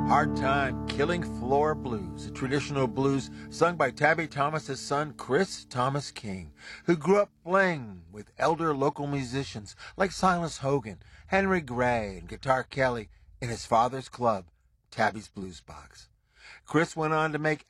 Hard Time Killing Floor Blues, a traditional blues sung by Tabby Thomas's son, Chris Thomas King, who grew up playing with elder local musicians like Silas Hogan, Henry Gray, and Guitar Kelly in his father's club, Tabby's Blues Box. Chris went on to make